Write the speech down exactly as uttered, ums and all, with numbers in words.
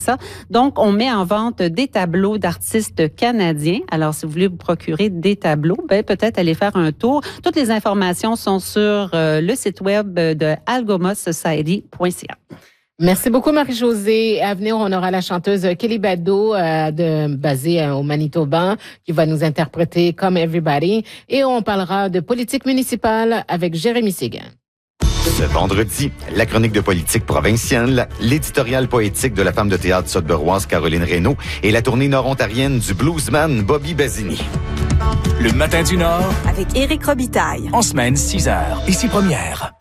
Ça. Donc, on met en vente des tableaux d'artistes canadiens. Alors, si vous voulez vous procurer des tableaux, ben peut-être aller faire un tour. Toutes les informations sont sur euh, le site web de algoma society point c a. Merci beaucoup, Marie-Josée. À venir, on aura la chanteuse Kelly Bado, euh, de, basée euh, au Manitoba, qui va nous interpréter Come Everybody. Et on parlera de politique municipale avec Jérémy Séguin. Ce vendredi, la chronique de politique provinciale, l'éditorial poétique de la femme de théâtre sudburoise Caroline Reynaud et la tournée nord-ontarienne du bluesman Bobby Basini. Le matin du Nord avec Éric Robitaille. En semaine, six heures. Ici Première.